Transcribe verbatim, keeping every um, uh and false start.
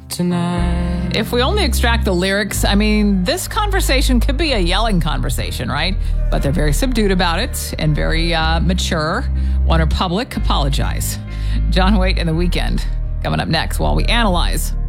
tonight. If we only extract the lyrics, I mean, this conversation could be a yelling conversation, right? But they're very subdued about it and very uh, mature. One Republic, apologize. John Waite and The Weeknd coming up next while we analyze